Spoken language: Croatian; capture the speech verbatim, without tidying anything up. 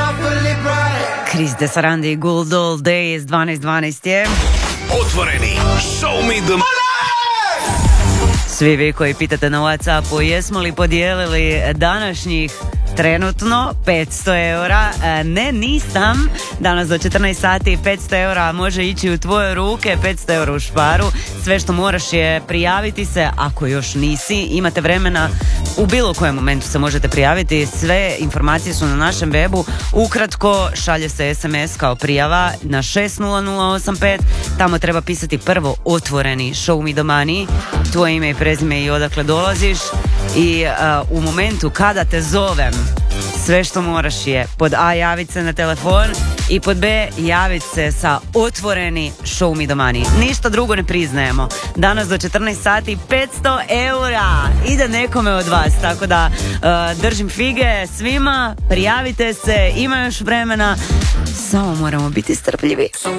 Chris Desarandi i Gold All Days, dvanaest dvanaest je. Otvoreni, show me the Svi vi koji pitate na WhatsAppu jesmo li podijelili današnjih trenutno petsto eura, ne nisam, danas do četrnaest sati petsto eura može ići u tvoje ruke, petsto eura u šparu, sve što moraš je prijaviti se, ako još nisi, imate vremena, u bilo kojem momentu se možete prijaviti, sve informacije su na našem webu, ukratko šalje se es em es kao prijava na šest nula nula osam pet, tamo treba pisati prvo otvoreni show me the money, tvoje ime i prezime i odakle dolaziš i uh, u momentu kada te zovem sve što moraš je pod A javiti se na telefon i pod B javiti se sa otvoreni show me the money. Ništa drugo ne priznajemo. Danas do četrnaest sati petsto eura ide nekome od vas, tako da uh, držim fige svima, prijavite se, ima još vremena, samo moramo biti strpljivi.